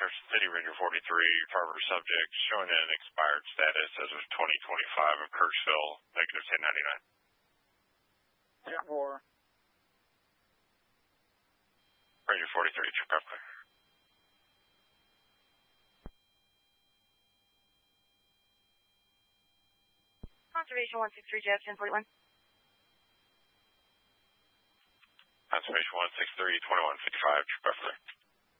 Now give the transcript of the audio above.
City Ranger 43, Farmer subject, showing an expired status as of 2025 of Kirksville, negative 1099. Yeah, 4. Ranger 43, trip up clear. Conservation 163, Jeff, 1041. Conservation 163, 2155, trip up clear.